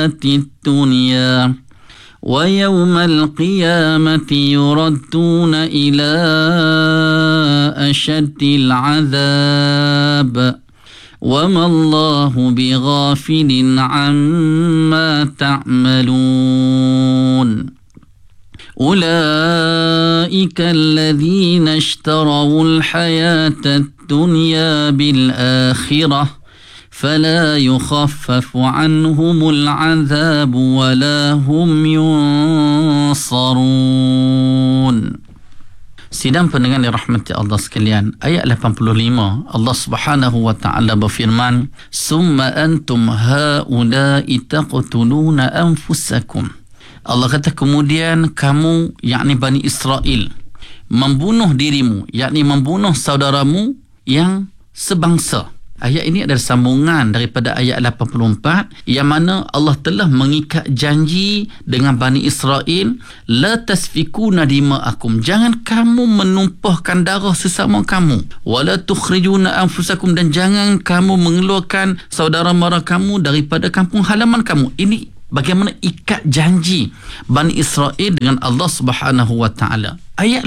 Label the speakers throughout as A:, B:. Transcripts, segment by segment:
A: الحياة الدنيا ويوم القيامة يردون إلى أشد العذاب وما الله بغافل عما تعملون أولئك الذين اشتروا الحياة الدنيا بالآخرة فلا يخفف عنهم العذاب ولا هم ينصرون. Sidang pendengar dirahmati Allah sekalian, ayat 85 Allah Subhanahu wa taala berfirman, "Summa antum haula'i taqtuluna anfusakum." Allah kata kemudian kamu, yakni Bani Israel, membunuh dirimu, yakni membunuh saudaramu yang sebangsa. Ayat ini adalah sambungan daripada ayat 84 yang mana Allah telah mengikat janji dengan Bani Israel, la tasfikuna dima'akum, jangan kamu menumpahkan darah sesama kamu, wala tukhrijuna anfusakum, dan jangan kamu mengeluarkan saudara-mara kamu daripada kampung halaman kamu. Ini bagaimana ikat janji Bani Israel dengan Allah Subhanahu wa taala. Ayat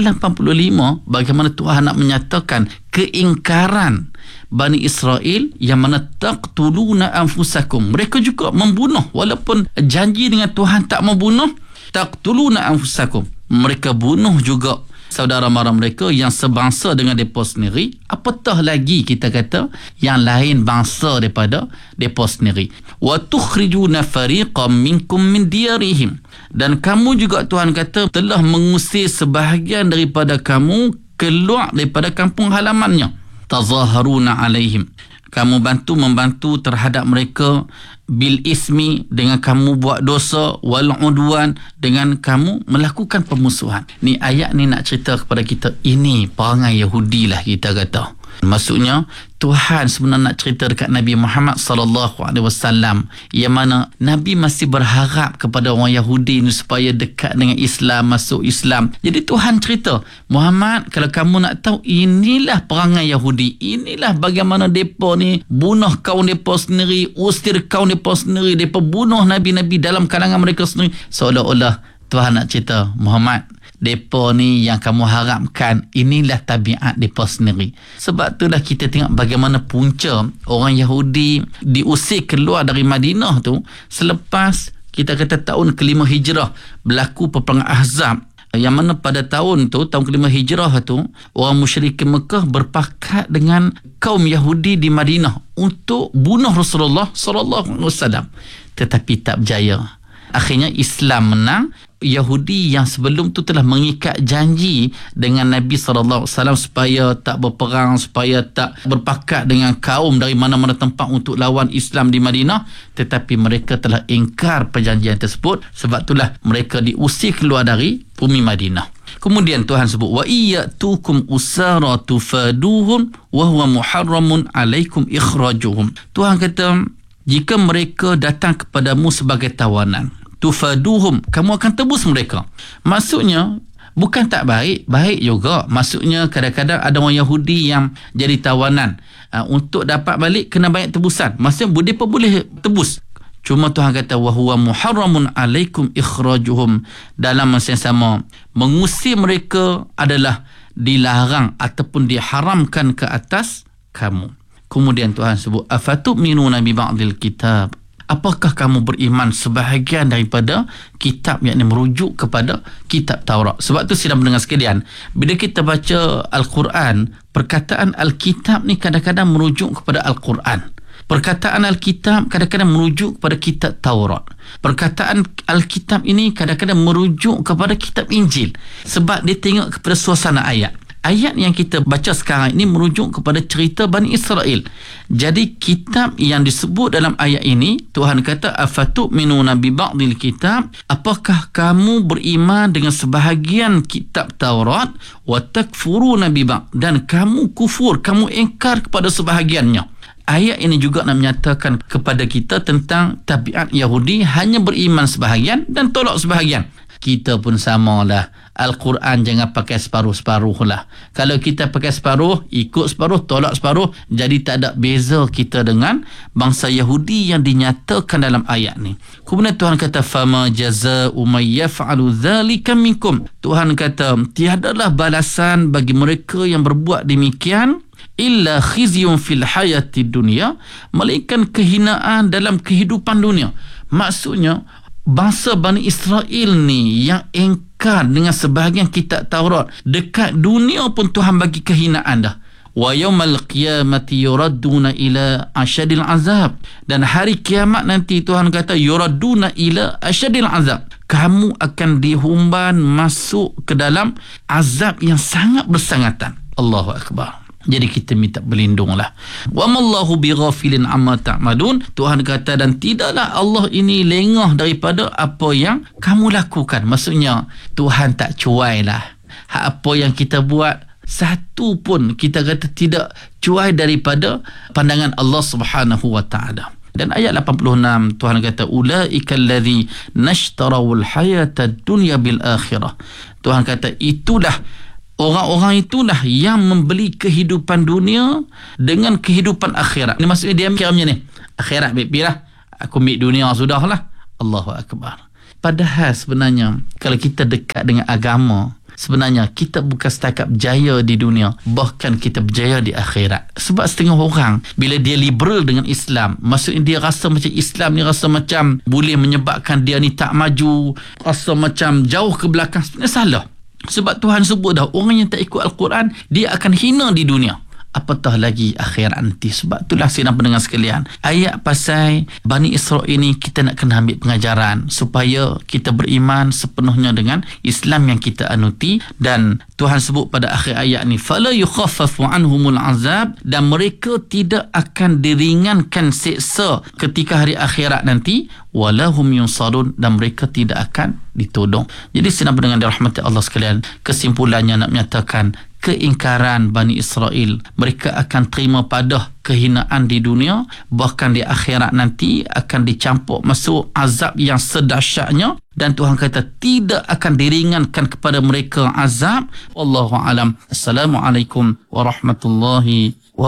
A: 85 bagaimana Tuhan nak menyatakan keingkaran Bani Israel yang mana taqtuluna anfusakum, mereka juga membunuh walaupun janji dengan Tuhan tak membunuh. Taqtuluna anfusakum, mereka bunuh juga saudara mara mereka yang sebangsa dengan mereka sendiri, apatah lagi kita kata yang lain bangsa daripada mereka sendiri. Wa tukhrijuna fariqam minkum min diyarihim, dan kamu juga Tuhan kata telah mengusir sebahagian daripada kamu keluar daripada kampung halamannya. Tazaharuna alaihim, kamu membantu terhadap mereka, bil ismi, dengan kamu buat dosa, wal udwan, dengan kamu melakukan pemusuhan. Ni ayat ni nak cerita kepada kita, ini perangai Yahudi lah kita kata. Maksudnya Tuhan sebenarnya nak cerita dekat Nabi Muhammad sallallahu alaihi wasallam yang mana Nabi masih berharap kepada orang Yahudi ni supaya dekat dengan Islam, masuk Islam. Jadi Tuhan cerita, Muhammad, kalau kamu nak tahu, inilah perangai Yahudi, inilah bagaimana depa ni bunuh kaum depa sendiri, usir kaum depa sendiri, depa bunuh nabi-nabi dalam kalangan mereka sendiri. Seolah-olah Tuhan nak cerita, Muhammad, depa ni yang kamu harapkan, inilah tabiat depa sendiri. Sebab itulah kita tengok bagaimana punca orang Yahudi diusir keluar dari Madinah tu selepas kita kata tahun ke-5 Hijrah berlaku peperangan Ahzab, yang mana pada tahun tu, tahun ke-5 Hijrah tu, orang musyrik Mekah berpakat dengan kaum Yahudi di Madinah untuk bunuh Rasulullah sallallahu alaihi wasallam, tetapi tak berjaya. Akhirnya Islam menang. Yahudi yang sebelum tu telah mengikat janji dengan Nabi SAW supaya tak berperang, supaya tak berpakat dengan kaum dari mana-mana tempat untuk lawan Islam di Madinah, tetapi mereka telah ingkar perjanjian tersebut. Sebab itulah mereka diusir keluar dari bumi Madinah. Kemudian Tuhan sebut, wa iyyatukum usara tufaduhum wa huwa muharramun alaikum ikhrajuhum. Tuhan kata, jika mereka datang kepadamu sebagai tawanan, tufaduhum, kamu akan tebus mereka. Maksudnya bukan tak baik, baik juga. Maksudnya kadang-kadang ada orang Yahudi yang jadi tawanan, untuk dapat balik kena banyak tebusan. Maksudnya mereka boleh tebus. Cuma Tuhan kata wa huwa muharramun alaikum ikhrajuhum, dalam masa yang sama mengusir mereka adalah dilarang ataupun diharamkan ke atas kamu. Kemudian Tuhan sebut, afatu'minuna bi ba'dil kitab, apakah kamu beriman sebahagian daripada kitab yang merujuk kepada kitab Taurat? Sebab tu sidang pendengar sekalian, bila kita baca Al-Quran, perkataan Al-Kitab ni kadang-kadang merujuk kepada Al-Quran. Perkataan Al-Kitab kadang-kadang merujuk kepada kitab Taurat. Perkataan Al-Kitab ini kadang-kadang merujuk kepada kitab Injil. Sebab dia tengok kepada suasana ayat. Ayat yang kita baca sekarang ini merujuk kepada cerita Bani Israel. Jadi kitab yang disebut dalam ayat ini, Tuhan kata afatu'minuna bi ba'dil kitab, apakah kamu beriman dengan sebahagian kitab Taurat, wa takfuruna bi ba'd, dan kamu kufur, kamu ingkar kepada sebahagiannya. Ayat ini juga nak menyatakan kepada kita tentang tabiat Yahudi, hanya beriman sebahagian dan tolak sebahagian. kita pun samalah. Al-Quran jangan pakai separuh-separuh lah. Kalau kita pakai separuh, ikut separuh, tolak separuh, jadi tak ada beza kita dengan bangsa Yahudi yang dinyatakan dalam ayat ni. Kemudian Tuhan kata, fama jaza'u may yaf'alu dzalika minkum. Tuhan kata, tiadalah balasan bagi mereka yang berbuat demikian illa khizyun fil hayati dunia, melainkan kehinaan dalam kehidupan dunia. Maksudnya bangsa Bani Israel ni yang engkar dengan sebahagian kitab Taurat, dekat dunia pun Tuhan bagi kehinaan dah. Wa yaumal qiyamati yuradduna ila asyadil azab, dan hari kiamat nanti Tuhan kata yuradduna ila asyadil azab, kamu akan dihumban masuk ke dalam azab yang sangat bersangatan. Allahu akbar. Jadi kita minta berlindunglah. Wa mallahu bighafilin amma ta'malun. Tuhan kata, dan tidaklah Allah ini lengah daripada apa yang kamu lakukan. Maksudnya Tuhan tak cuai lah. Apa yang kita buat, satu pun kita kata tidak cuai daripada pandangan Allah Subhanahu wa taala. Dan ayat 86 Tuhan kata, ulaika allazi nashtarawul hayata dunya bil akhirah. Tuhan kata, itulah orang-orang itulah yang membeli kehidupan dunia dengan kehidupan akhirat. Ini maksudnya dia mikir macam ni, akhirat baik lah, aku ambil dunia sudahlah. Allahu akbar. Padahal sebenarnya kalau kita dekat dengan agama, sebenarnya kita bukan setakat berjaya di dunia, bahkan kita berjaya di akhirat. Sebab setengah orang bila dia liberal dengan Islam, maksudnya dia rasa macam Islam ni rasa macam boleh menyebabkan dia ni tak maju, rasa macam jauh ke belakang. Sebenarnya salah. Sebab Tuhan sebut dah, orang yang tak ikut Al-Quran dia akan hina di dunia, apatah lagi akhirat nanti. Sebab itulah sidang pendengar sekalian, ayat pasal Bani Israel ni kita nak kena ambil pengajaran supaya kita beriman sepenuhnya dengan Islam yang kita anuti. Dan Tuhan sebut pada akhir ayat ni, fala yukhaffafu anhumul azab, dan mereka tidak akan diringankan siksa ketika hari akhirat nanti, walahum yunsarun, dan mereka tidak akan ditodong. Jadi sidang pendengar dirahmati Allah sekalian, kesimpulannya nak menyatakan keingkaran Bani Israel, mereka akan terima padah kehinaan di dunia, bahkan di akhirat nanti akan dicampur masuk azab yang sedahsyatnya, dan Tuhan kata tidak akan diringankan kepada mereka azab. Wallahu alam. Assalamualaikum warahmatullahi